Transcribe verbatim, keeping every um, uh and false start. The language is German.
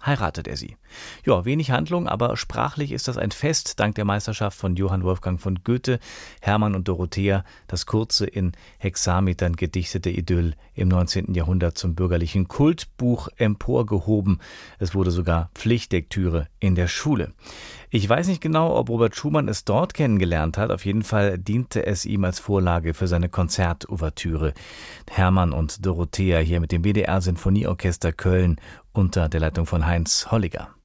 heiratet er sie. Ja, wenig Handlung, aber sprachlich ist das ein Fest, dank der Meisterschaft von Johann Wolfgang von Goethe, Hermann und Dorothea, das kurze, in Hexametern gedichtete Idyll im neunzehnten Jahrhundert zum bürgerlichen Kultbuch emporgehoben. Es wurde sogar Pflichtlektüre in der Schule. Ich weiß nicht genau, ob Robert Schumann es dort kennengelernt hat. Auf jeden Fall diente es ihm als Vorlage für seine Konzertouvertüre. Hermann und Dorothea hier mit dem W D R Sinfonieorchester Köln unter der Leitung von Heinz Holliger.